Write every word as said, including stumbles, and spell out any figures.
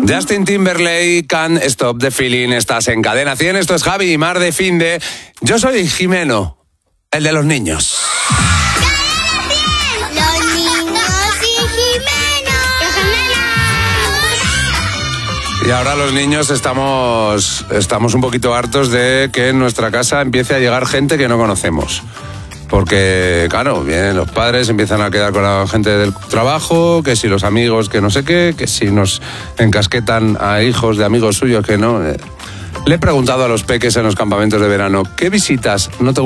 Justin Timberlake, Can't Stop the Feeling. Estás en Cadena cien. Esto es Javi y Mar de Finde. Yo soy Jimeno, el de los niños. Los niños y Jimeno. Y ahora los niños estamos, estamos un poquito hartos de que en nuestra casa empiece a llegar gente que no conocemos. Porque, claro, vienen los padres, empiezan a quedar con la gente del trabajo, que si los amigos, que no sé qué, que si nos encasquetan a hijos de amigos suyos, que no. Le he preguntado a los peques en los campamentos de verano, ¿qué visitas no te gustan?